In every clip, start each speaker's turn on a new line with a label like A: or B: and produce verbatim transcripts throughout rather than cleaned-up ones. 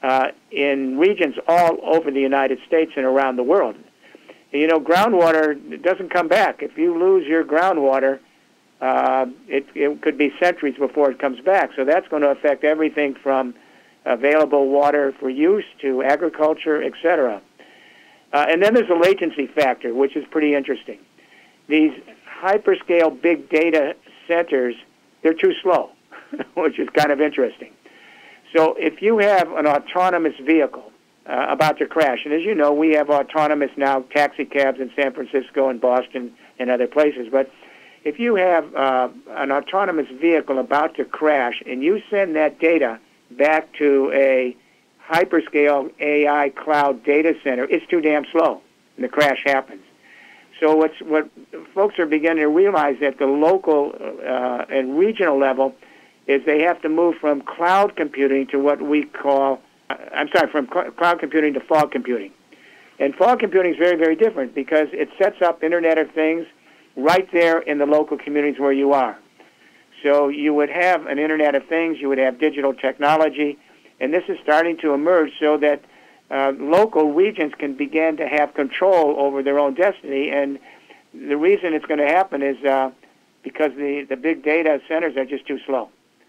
A: uh, in regions all over the United States and around the world. You know, groundwater doesn't come back. If you lose your groundwater, uh, it, it could be centuries before it comes back. So that's going to affect everything from available water for use to agriculture, et cetera. Uh, and then there's a latency factor, which is pretty interesting. These hyperscale big data centers, they're too slow, which is kind of interesting. So if you have an autonomous vehicle uh, about to crash, and as you know, we have autonomous now taxi cabs in San Francisco and Boston and other places, but if you have uh, an autonomous vehicle about to crash and you send that data back to a hyperscale A I cloud data center, it's too damn slow, and the crash happens. So what's, what folks are beginning to realize at the local uh, and regional level is they have to move from cloud computing to what we call, uh, I'm sorry, from cl- cloud computing to fog computing. And fog computing is very, very different because it sets up Internet of Things right there in the local communities where you are. So you would have an Internet of Things, you would have digital technology, and this is starting to emerge so that uh, local regions can begin to have control over their own destiny. And the reason it's going to happen is uh, because the, the big data centers are just too slow.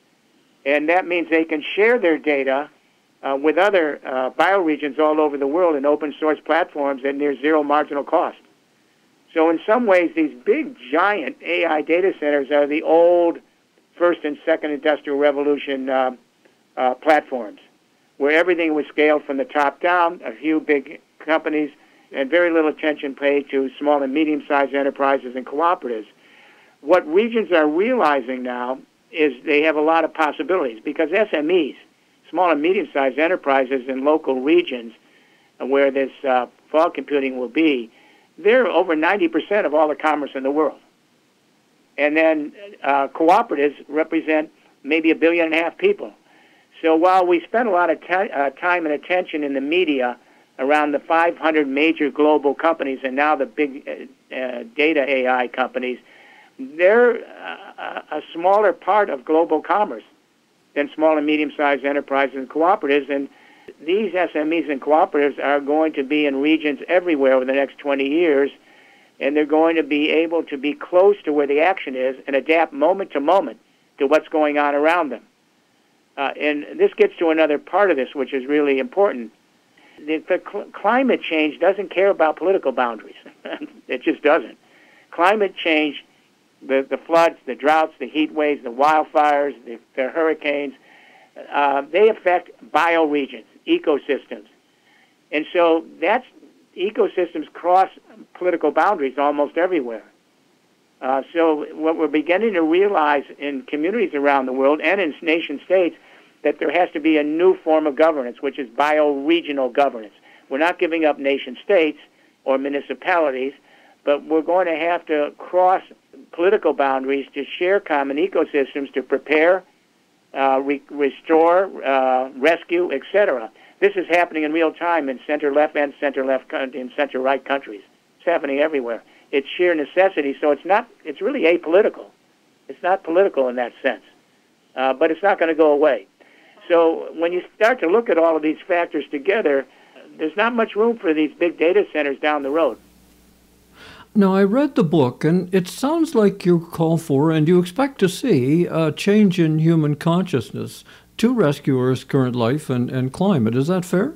A: And that means they can share their data uh, with other uh, bioregions all over the world in open source platforms at near zero marginal cost. So in some ways, these big, giant A I data centers are the old first and second industrial revolution uh, uh, platforms, where everything was scaled from the top down, a few big companies, and very little attention paid to small and medium-sized enterprises and cooperatives. What regions are realizing now is they have a lot of possibilities because S M Es, small and medium-sized enterprises in local regions where this uh, fog computing will be, they're over ninety percent of all the commerce in the world. And then uh, cooperatives represent maybe a billion and a half people. So while we spend a lot of t- uh, time and attention in the media around the five hundred major global companies and now the big uh, uh, data A I companies, they're uh, a smaller part of global commerce than small and medium-sized enterprises and cooperatives. And these S M Es and cooperatives are going to be in regions everywhere over the next twenty years, and they're going to be able to be close to where the action is and adapt moment to moment to what's going on around them. Uh, and this gets to another part of this, which is really important. The, the cl- climate change doesn't care about political boundaries. It just doesn't. Climate change, the, the floods, the droughts, the heat waves, the wildfires, the, the hurricanes, uh, they affect bioregions, ecosystems. And so that's ecosystems cross political boundaries almost everywhere. Uh, so what we're beginning to realize in communities around the world and in nation states that there has to be a new form of governance, which is bioregional governance. We're not giving up nation states or municipalities, but we're going to have to cross political boundaries to share common ecosystems to prepare, uh, re- restore, uh, rescue, et cetera. This is happening in real time in center-left and center-left and center-right countries. It's happening everywhere. It's sheer necessity, so it's not. It's really apolitical. It's not political in that sense, uh, but it's not going to go away. So when you start to look at all of these factors together, there's not much room for these big data centers down the road.
B: Now, I read the book, and it sounds like you call for and you expect to see a change in human consciousness to rescue Earth's current life and, and climate. Is that fair?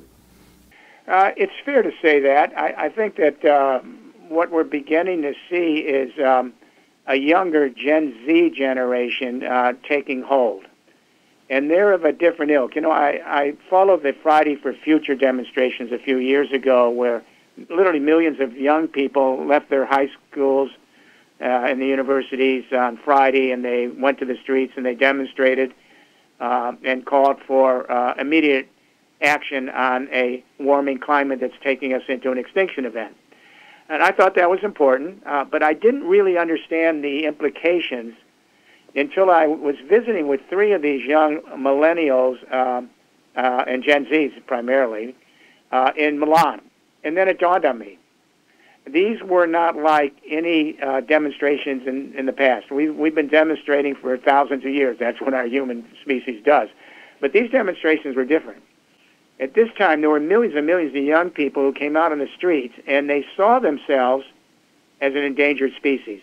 A: Uh, it's fair to say that. I, I think that uh, what we're beginning to see is um, a younger Gen Z generation uh, taking hold. And they're of a different ilk. You know, I, I followed the Friday for Future demonstrations a few years ago where literally millions of young people left their high schools uh, and the universities on Friday, and they went to the streets and they demonstrated uh, and called for uh, immediate action on a warming climate that's taking us into an extinction event. And I thought that was important, uh, but I didn't really understand the implications until I was visiting with three of these young millennials um, uh, and Gen Zs primarily uh, in Milan. And then it dawned on me. These were not like any uh, demonstrations in, in the past. We've, we've been demonstrating for thousands of years. That's what our human species does. But these demonstrations were different. At this time, there were millions and millions of young people who came out on the streets, and they saw themselves as an endangered species.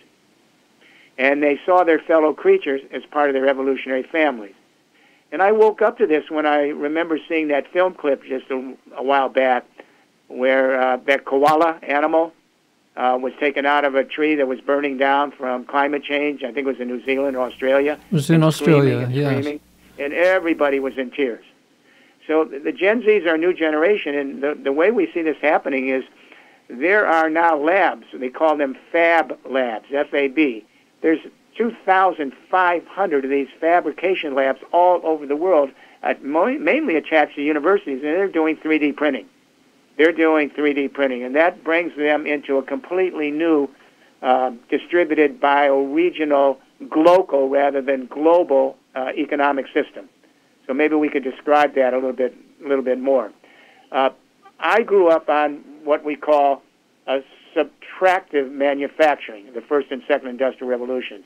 A: And they saw their fellow creatures as part of their evolutionary families. And I woke up to this when I remember seeing that film clip just a, a while back where uh, that koala animal uh, was taken out of a tree that was burning down from climate change. I think it was in New Zealand or Australia.
B: It was in Australia,
A: and
B: yes.
A: Screaming, and everybody was in tears. So the Gen Zs are a new generation, and the, the way we see this happening is there are now labs. They call them fab labs, F A B. There's two thousand five hundred of these fabrication labs all over the world, uh, mainly attached to universities, and they're doing three D printing. They're doing three D printing, and that brings them into a completely new uh, distributed bioregional, glocal rather than global uh, economic system. So maybe we could describe that a little bit, a little bit more. Uh, I grew up on what we call a subtractive manufacturing, the first and second industrial revolutions.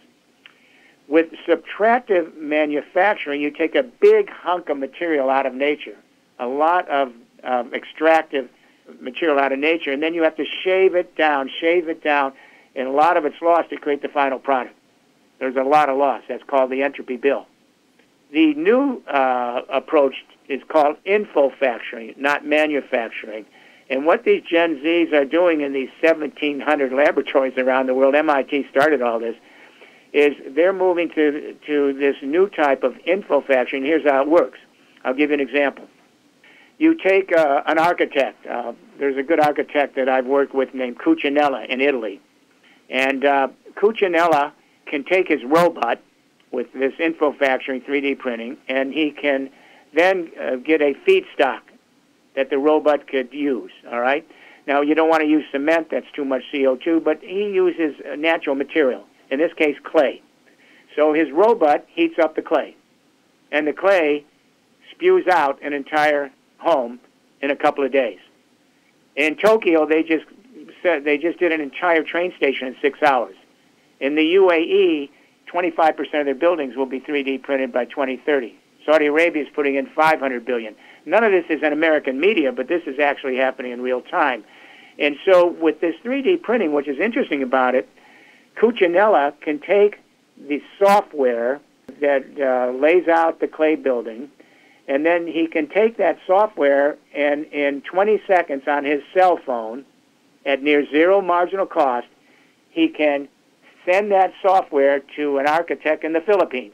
A: With subtractive manufacturing, you take a big hunk of material out of nature, a lot of um, extractive material out of nature, and then you have to shave it down, shave it down, and a lot of it's lost to create the final product. There's a lot of loss. That's called the entropy bill. The new uh, approach is called infofactoring, not manufacturing. And what these Gen Zs are doing in these seventeen hundred laboratories around the world, M I T started all this, is they're moving to, to this new type of infofactoring. Here's how it works. I'll give you an example. You take uh, an architect. Uh, there's a good architect that I've worked with named Cucinella in Italy. And uh, Cucinella can take his robot with this infofactoring three D printing, and he can then uh, get a feedstock that the robot could use, all right? Now, you don't want to use cement. That's too much C O two, but he uses a natural material, in this case, clay. So his robot heats up the clay, and the clay spews out an entire home in a couple of days. In Tokyo, they just said they just did an entire train station in six hours. In the U A E, twenty-five percent of their buildings will be three D printed by twenty thirty. Saudi Arabia is putting in five hundred billion dollars. None of this is in American media, but this is actually happening in real time. And so with this three D printing, which is interesting about it, Cucinella can take the software that uh, lays out the clay building, and then he can take that software and in twenty seconds on his cell phone, at near zero marginal cost, he can send that software to an architect in the Philippines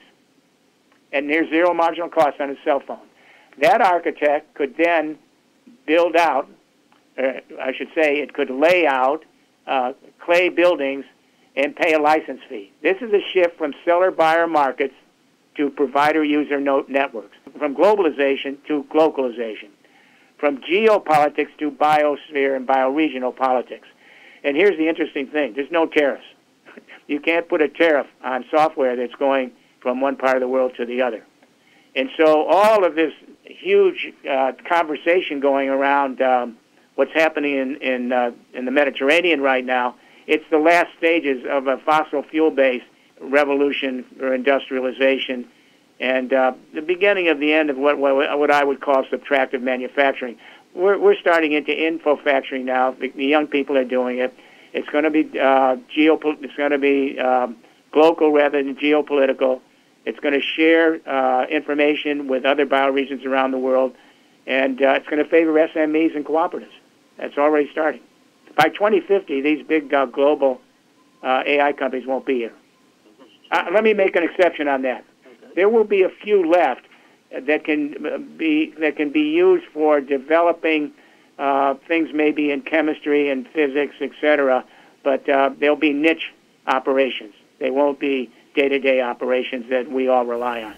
A: at near zero marginal cost on his cell phone. That architect could then build out, uh, I should say, it could lay out uh, clay buildings and pay a license fee. This is a shift from seller-buyer markets to provider-user networks, from globalization to glocalization, from geopolitics to biosphere and bioregional politics. And here's the interesting thing. There's no tariffs. You can't put a tariff on software that's going from one part of the world to the other. And so all of this huge uh, conversation going around um, what's happening in, in, uh, in the Mediterranean right now, it's the last stages of a fossil fuel-based revolution or industrialization and uh, the beginning of the end of what, what, what I would call subtractive manufacturing. We're, we're starting into infofactoring now. The, the young people are doing it. It's going to be uh, geopol- It's going to be um, global rather than geopolitical. It's going to share uh, information with other bioregions around the world, and uh, it's going to favor S M Es and cooperatives. That's already starting. By twenty fifty, these big uh, global uh, A I companies won't be here. Uh, let me make an exception on that. There will be a few left that can be that can be used for developing uh, things maybe in chemistry and physics, et cetera. But uh, they'll be niche operations. They won't be day-to-day operations that we all rely on.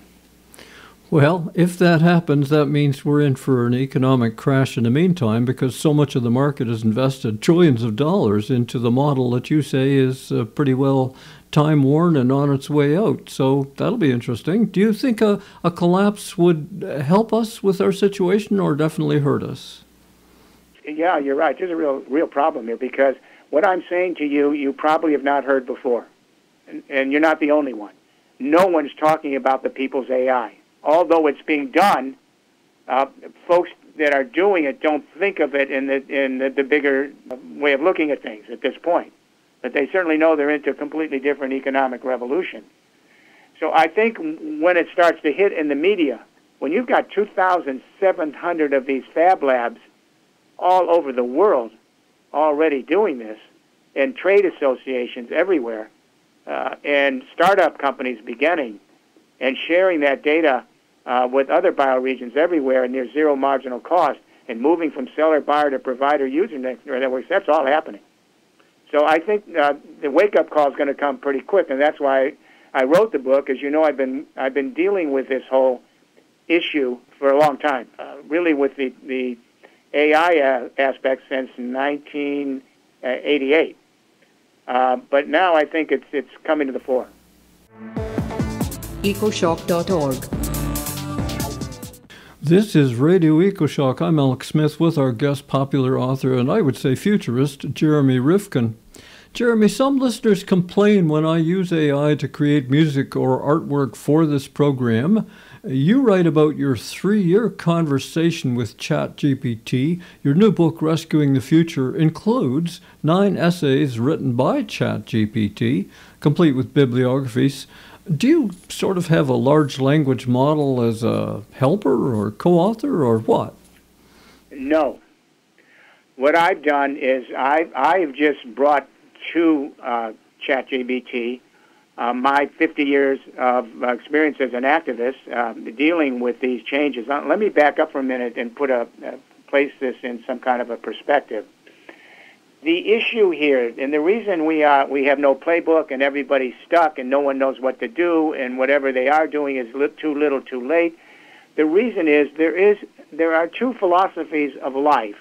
B: Well, if that happens, that means we're in for an economic crash in the meantime, because so much of the market has invested trillions of dollars into the model that you say is uh, pretty well time-worn and on its way out. So that'll be interesting. Do you think a, a collapse would help us with our situation or definitely hurt us?
A: Yeah, you're right. There's a real, real problem here, because what I'm saying to you, you probably have not heard before. And, and you're not the only one. No one's talking about the people's A I. Although it's being done, uh, folks that are doing it don't think of it in the in the, the bigger way of looking at things at this point. But they certainly know they're into a completely different economic revolution. So I think when it starts to hit in the media, when you've got two thousand seven hundred of these fab labs all over the world already doing this, and trade associations everywhere, uh, and startup companies beginning and sharing that data uh, with other bioregions everywhere near zero marginal cost, and moving from seller, buyer to provider user networks, that's all happening. So I think uh, the wake-up call is going to come pretty quick, and that's why I wrote the book. As you know, I've been I've been dealing with this whole issue for a long time, uh, really with the, the A I a- aspect since nineteen eighty-eight. Uh, but now I think it's it's coming to the fore.
C: ecoshock dot org.
B: This is Radio EcoShock. I'm Alex Smith with our guest popular author and I would say futurist, Jeremy Rifkin. Jeremy, some listeners complain when I use A I to create music or artwork for this program. You write about your three-year conversation with ChatGPT. Your new book, Rescuing the Future, includes nine essays written by ChatGPT, complete with bibliographies. Do you sort of have a large language model as a helper or co-author or what?
A: No. What I've done is I've, I've just brought to uh, ChatGPT uh, my fifty years of experience as an activist uh, dealing with these changes. Uh, let me back up for a minute and put a, uh, place this in some kind of a perspective. The issue here, and the reason we are we have no playbook and everybody's stuck and no one knows what to do and whatever they are doing is li- too little, too late. The reason is there is there are two philosophies of life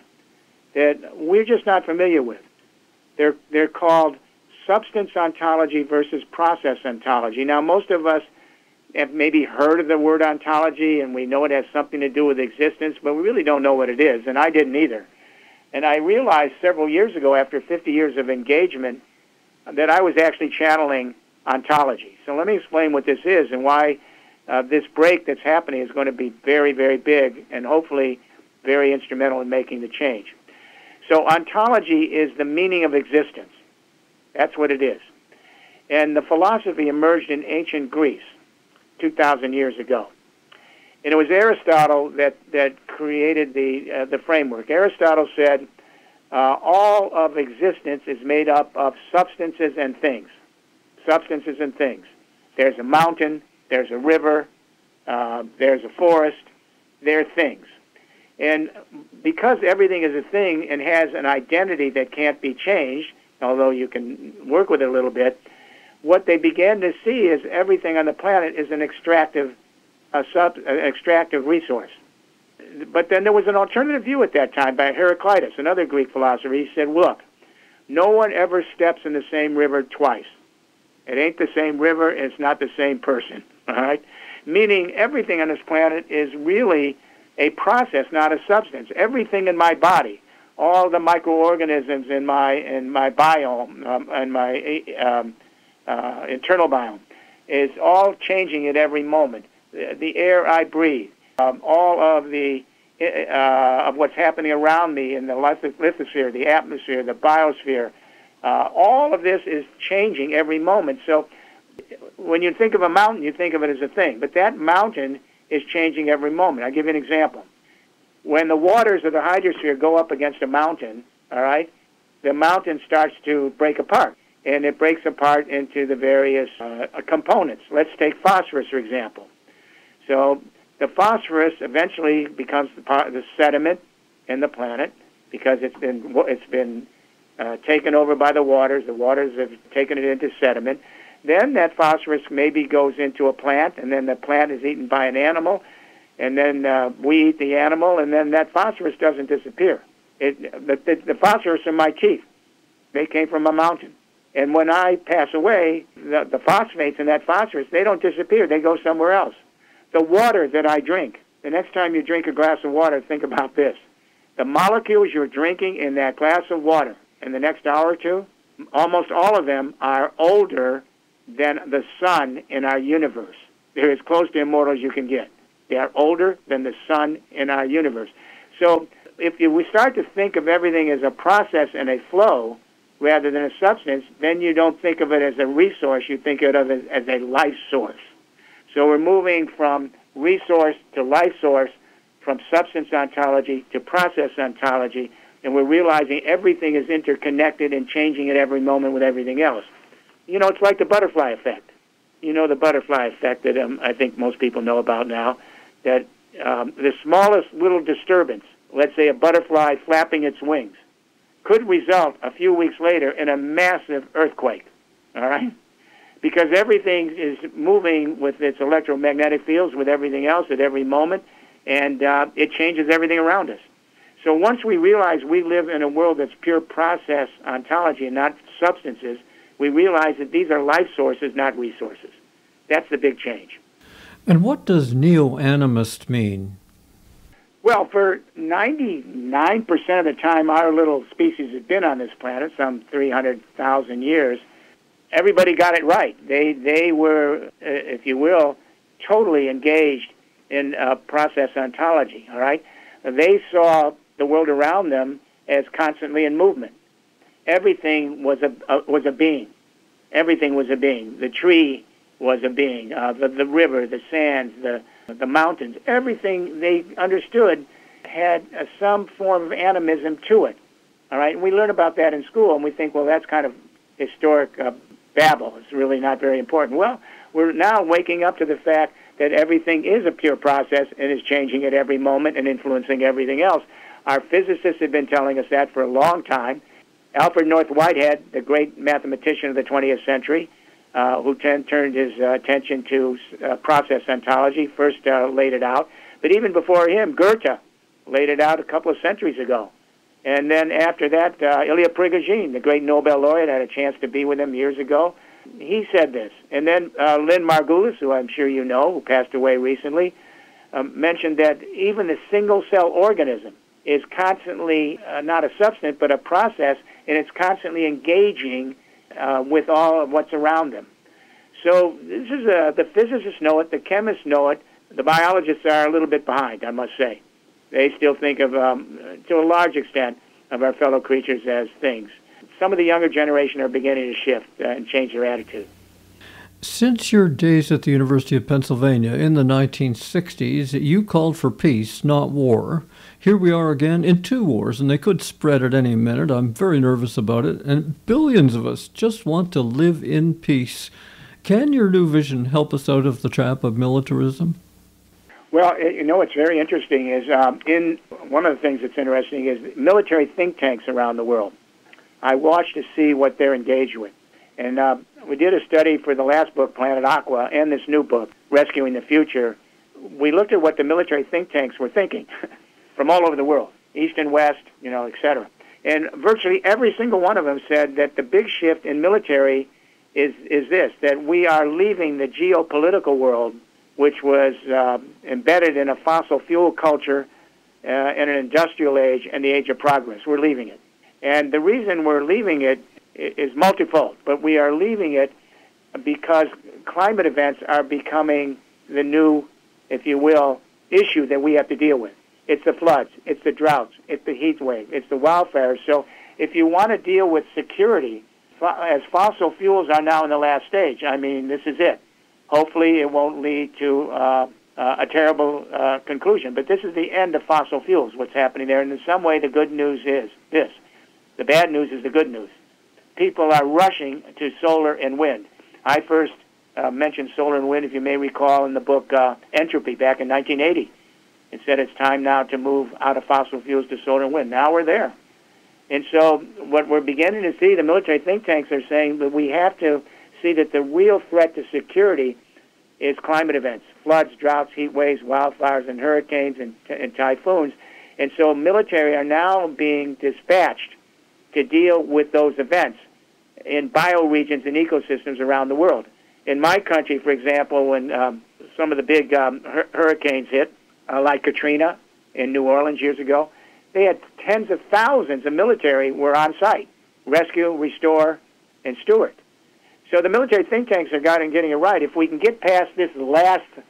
A: that we're just not familiar with. They're they're called substance ontology versus process ontology. Now, most of us have maybe heard of the word ontology, and we know it has something to do with existence, but we really don't know what it is, and I didn't either. And I realized several years ago, after fifty years of engagement, that I was actually channeling ontology. So let me explain what this is and why uh, this break that's happening is going to be very, very big and hopefully very instrumental in making the change. So ontology is the meaning of existence. That's what it is. And the philosophy emerged in ancient Greece two thousand years ago. And it was Aristotle that, that created the, uh, the framework. Aristotle said, uh, all of existence is made up of substances and things. Substances and things. There's a mountain, there's a river, uh, there's a forest, there are things. And because everything is a thing and has an identity that can't be changed, although you can work with it a little bit, what they began to see is everything on the planet is an extractive, a sub, an extractive resource. But then there was an alternative view at that time by Heraclitus, another Greek philosopher. He said, look, no one ever steps in the same river twice. It ain't the same river, and it's not the same person, all right? Meaning everything on this planet is really a process, not a substance. Everything in my body, all the microorganisms in my in my biome, um, and my um, uh, internal biome, is all changing at every moment. The, the air I breathe, um, all of the uh, of what's happening around me in the lithosphere, the atmosphere, the biosphere, uh, all of this is changing every moment. So when you think of a mountain, you think of it as a thing, but that mountain is changing every moment. I'll give you an example. When the waters of the hydrosphere go up against a mountain, all right, the mountain starts to break apart, and it breaks apart into the various uh, components. Let's take phosphorus, for example. So the phosphorus eventually becomes the, part, the sediment in the planet because it's been it's been uh, taken over by the waters. The waters have taken it into sediment. Then that phosphorus maybe goes into a plant, and then the plant is eaten by an animal, and then uh, we eat the animal, and then that phosphorus doesn't disappear. It, the, the, the phosphorus in my teeth, they came from a mountain. And when I pass away, the, the phosphates in that phosphorus, they don't disappear. They go somewhere else. The water that I drink, the next time you drink a glass of water, think about this. The molecules you're drinking in that glass of water in the next hour or two, almost all of them are older than the sun in our universe. They're as close to immortal as you can get. They are older than the sun in our universe. So if you, we start to think of everything as a process and a flow rather than a substance, then you don't think of it as a resource, you think of it as a life source. So we're moving from resource to life source, from substance ontology to process ontology, and we're realizing everything is interconnected and changing at every moment with everything else. You know, it's like the butterfly effect. You know the butterfly effect that um, I think most people know about now, that um, the smallest little disturbance, let's say a butterfly flapping its wings, could result a few weeks later in a massive earthquake, all right? Because everything is moving with its electromagnetic fields, with everything else at every moment, and uh, it changes everything around us. So once we realize we live in a world that's pure process ontology and not substances, we realize that these are life sources, not resources. That's the big change.
B: And what does neo-animist mean?
A: Well, for ninety-nine percent of the time our little species has been on this planet, some three hundred thousand years, everybody got it right. They they were, uh, if you will, totally engaged in uh, process ontology, all right? They saw the world around them as constantly in movement. Everything was a, uh, was a being. Everything was a being. The tree was a being. Uh, the, the river, the sands, the, the mountains, everything they understood had uh, some form of animism to it, all right? And we learn about that in school, and we think, well, that's kind of historic uh, babble. It's really not very important. Well, we're now waking up to the fact that everything is a pure process and is changing at every moment and influencing everything else. Our physicists have been telling us that for a long time. Alfred North Whitehead, the great mathematician of the twentieth century, uh, who ten, turned his uh, attention to uh, process ontology, first uh, laid it out. But even before him, Goethe laid it out a couple of centuries ago. And then after that, uh, Ilya Prigogine, the great Nobel laureate, I had a chance to be with him years ago. He said this. And then uh, Lynn Margulis, who I'm sure you know, who passed away recently, um, mentioned that even the single-cell organism is constantly uh, not a substance, but a process, and it's constantly engaging uh, with all of what's around them. So this is a, the physicists know it, the chemists know it, the biologists are a little bit behind, I must say. They still think of, um, to a large extent, of our fellow creatures as things. Some of the younger generation are beginning to shift uh, and change their attitude.
B: Since your days at the University of Pennsylvania in the nineteen sixties, you called for peace, not war. Here we are again in two wars, and they could spread at any minute. I'm very nervous about it, and billions of us just want to live in peace. Can your new vision help us out of the trap of militarism?
A: Well, you know what's very interesting is um, in one of the things that's interesting is military think tanks around the world. I watched to see what they're engaged with. And uh, we did a study for the last book, Planet Aqua, and this new book, Rescuing the Future. We looked at what the military think tanks were thinking from all over the world, East and West, you know, et cetera. And virtually every single one of them said that the big shift in military is, is this, that we are leaving the geopolitical world, which was uh, embedded in a fossil fuel culture uh, in an industrial age and the age of progress. We're leaving it. And the reason we're leaving it is multifold, but we are leaving it because climate events are becoming the new, if you will, issue that we have to deal with. It's the floods, it's the droughts, it's the heat wave, it's the wildfires. So if you want to deal with security, as fossil fuels are now in the last stage, I mean, this is it. Hopefully it won't lead to uh, uh, a terrible uh, conclusion, but this is the end of fossil fuels, what's happening there. And in some way, the good news is this. The bad news is the good news. People are rushing to solar and wind. I first uh, mentioned solar and wind, if you may recall, in the book uh, Entropy back in nineteen eighty. It said it's time now to move out of fossil fuels to solar and wind. Now we're there. And so what we're beginning to see, the military think tanks are saying that we have to see that the real threat to security is climate events, floods, droughts, heat waves, wildfires, and hurricanes and, and typhoons. And so military are now being dispatched to deal with those events in bioregions and ecosystems around the world. In my country, for example, when um, some of the big um, hur- hurricanes hit, uh, like Katrina in New Orleans years ago, they had tens of thousands of military were on site, rescue, restore, and steward. So the military think tanks are getting, getting it right. If we can get past this last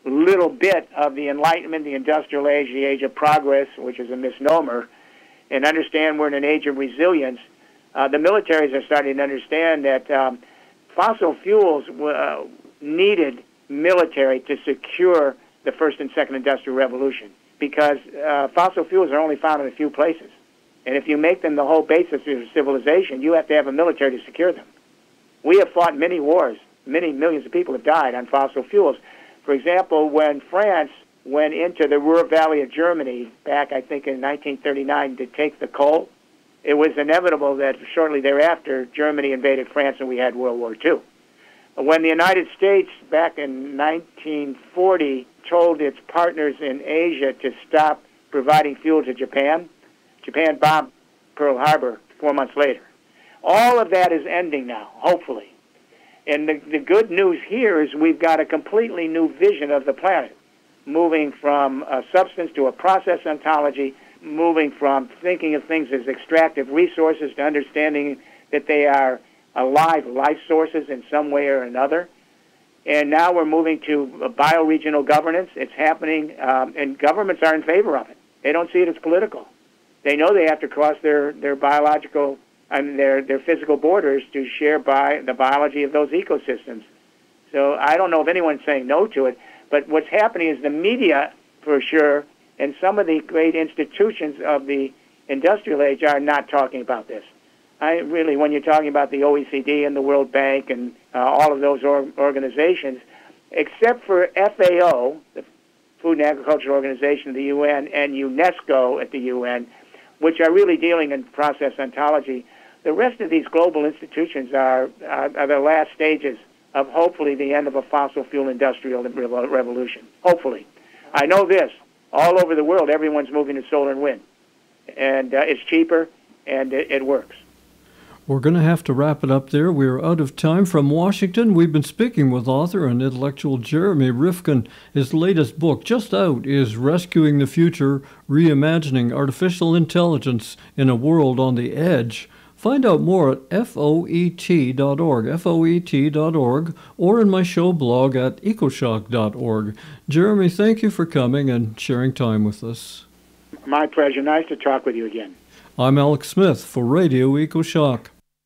A: little bit of the Enlightenment, the Industrial Age, the Age of Progress, which is a misnomer, and understand we're in an age of resilience, uh, the militaries are starting to understand that um, fossil fuels uh, needed military to secure the first and second industrial revolution, because uh, fossil fuels are only found in a few places. And if you make them the whole basis of civilization, you have to have a military to secure them. We have fought many wars. Many millions of people have died on fossil fuels. For example, when France went into the Ruhr Valley of Germany back, I think, in nineteen thirty-nine to take the coal, it was inevitable that shortly thereafter, Germany invaded France and we had World War Two. When the United States, back in nineteen forty, told its partners in Asia to stop providing fuel to Japan, Japan bombed Pearl Harbor four months later. All of that is ending now, hopefully. And the, the good news here is we've got a completely new vision of the planet, moving from a substance to a process ontology, moving from thinking of things as extractive resources to understanding that they are alive life sources in some way or another. And now we're moving to a bioregional governance. It's happening, um, and governments are in favor of it. They don't see it as political. They know they have to cross their, their biological, I mean, their, their physical borders to share by the biology of those ecosystems. So I don't know if anyone's saying no to it, but what's happening is the media, for sure, and some of the great institutions of the industrial age are not talking about this. I really, when you're talking about the O E C D and the World Bank and uh, all of those or organizations, except for F A O, the Food and Agriculture Organization of the U N, and UNESCO at the U N, which are really dealing in process ontology, the rest of these global institutions are, are, are the last stages of hopefully the end of a fossil fuel industrial revolution. Hopefully. I know this. All over the world, everyone's moving to solar and wind. And uh, it's cheaper, and it, it works.
B: We're going to have to wrap it up there. We're out of time. From Washington, we've been speaking with author and intellectual Jeremy Rifkin. His latest book, just out, is Rescuing the Future, Reimagining Artificial Intelligence in a World on the Edge. Find out more at F O E T dot org, F O E T dot org, or in my show blog at ecoshock dot org. Jeremy, thank you for coming and sharing time with us.
A: My pleasure. Nice to talk with you again.
B: I'm Alex Smith for Radio EcoShock.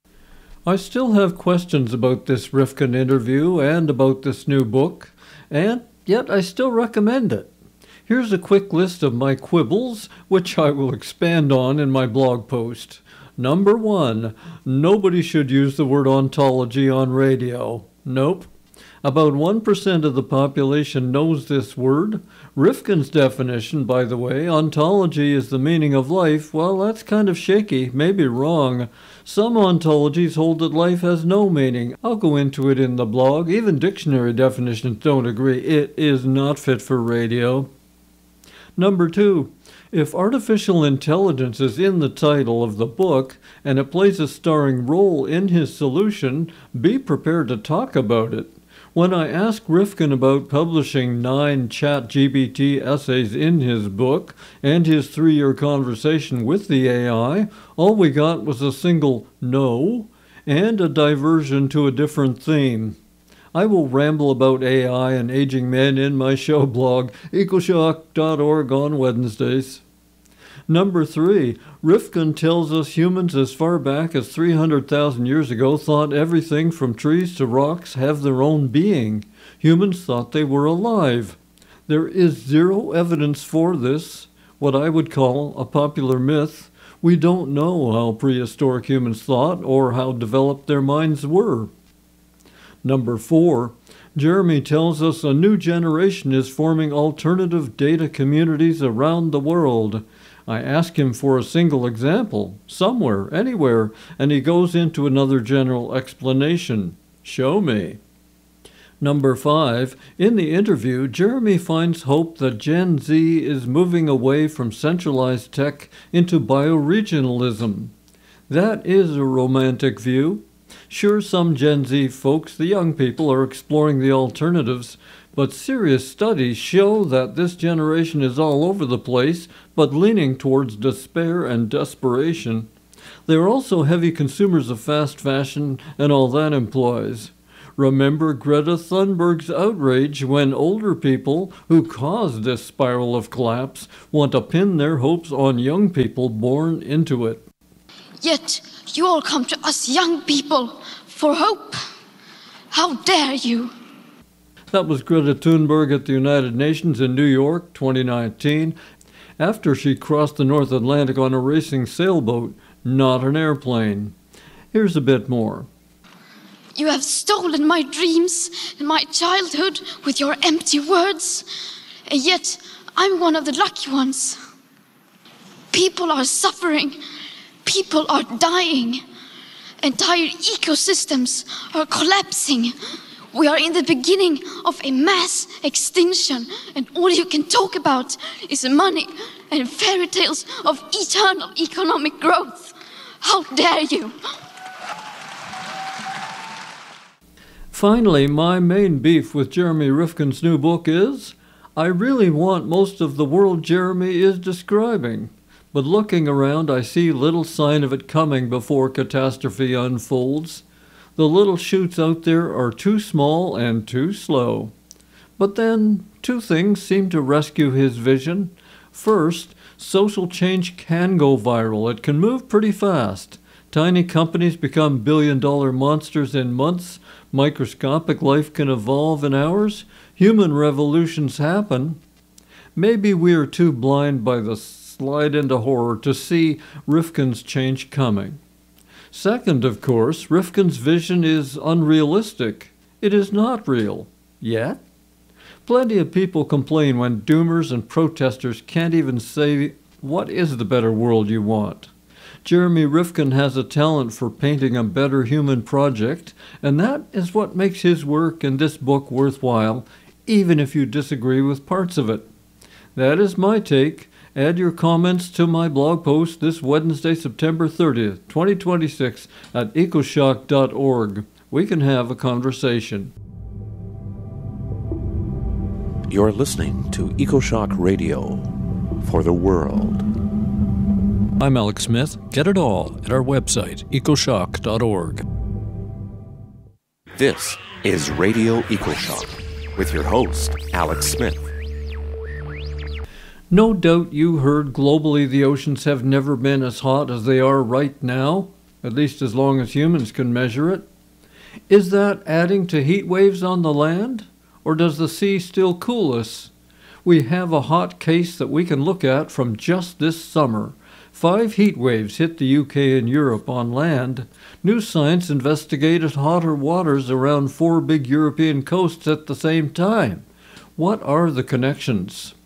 B: I still have questions about this Rifkin interview and about this new book, and yet I still recommend it. Here's a quick list of my quibbles, which I will expand on in my blog post. Number one, nobody should use the word ontology on radio. Nope. About one percent of the population knows this word. Rifkin's definition, by the way, ontology is the meaning of life, well, that's kind of shaky, maybe wrong. Some ontologies hold that life has no meaning. I'll go into it in the blog. Even dictionary definitions don't agree. It is not fit for radio. Number two, if artificial intelligence is in the title of the book and it plays a starring role in his solution, be prepared to talk about it. When I asked Rifkin about publishing nine ChatGPT essays in his book and his three-year conversation with the A I, all we got was a single no and a diversion to a different theme. I will ramble about A I and aging men in my show blog, ecoshock dot org, on Wednesdays. Number three, Rifkin tells us humans as far back as three hundred thousand years ago thought everything from trees to rocks have their own being. Humans thought they were alive. There is zero evidence for this, what I would call a popular myth. We don't know how prehistoric humans thought or how developed their minds were. Number four, Jeremy tells us a new generation is forming alternative data communities around the world. I ask him for a single example, somewhere, anywhere, and he goes into another general explanation. Show me. Number five, in the interview, Jeremy finds hope that Gen Z is moving away from centralized tech into bioregionalism. That is a romantic view. Sure, some Gen Z folks, the young people, are exploring the alternatives, but serious studies show that this generation is all over the place, but leaning towards despair and desperation. They are also heavy consumers of fast fashion and all that implies. Remember Greta Thunberg's outrage when older people who caused this spiral of collapse want to pin their hopes on young people born into it.
C: Yet you all come to us young people for hope. How dare you?
B: That was Greta Thunberg at the United Nations in New York, twenty nineteen, after she crossed the North Atlantic on a racing sailboat, not an airplane. Here's a bit more.
C: You have stolen my dreams and my childhood with your empty words, and yet I'm one of the lucky ones. People are suffering. People are dying. Entire ecosystems are collapsing. We are in the beginning of a mass extinction, and all you can talk about is money and fairy tales of eternal economic growth. How dare you?
B: Finally, my main beef with Jeremy Rifkin's new book is, I really want most of the world Jeremy is describing, but looking around I see little sign of it coming before catastrophe unfolds. The little shoots out there are too small and too slow. But then, two things seem to rescue his vision. First, social change can go viral. It can move pretty fast. Tiny companies become billion-dollar monsters in months. Microscopic life can evolve in hours. Human revolutions happen. Maybe we are too blind by the slide into horror to see Rifkin's change coming. Second, of course, Rifkin's vision is unrealistic. It is not real. Yet? Plenty of people complain when doomers and protesters can't even say, what is the better world you want? Jeremy Rifkin has a talent for painting a better human project, and that is what makes his work in this book worthwhile, even if you disagree with parts of it. That is my take. Add your comments to my blog post this Wednesday, September thirtieth, twenty twenty-six at ecoshock dot org. We can have a conversation.
D: You're listening to EcoShock Radio for the world.
E: I'm Alex Smith. Get it all at our website, ecoshock dot org.
D: This is Radio EcoShock with your host, Alex Smith.
B: No doubt you heard globally the oceans have never been as hot as they are right now, at least as long as humans can measure it. Is that adding to heat waves on the land, or does the sea still cool us? We have a hot case that we can look at from just this summer. Five heat waves hit the U K and Europe on land. New Science investigated hotter waters around four big European coasts at the same time. What are the connections?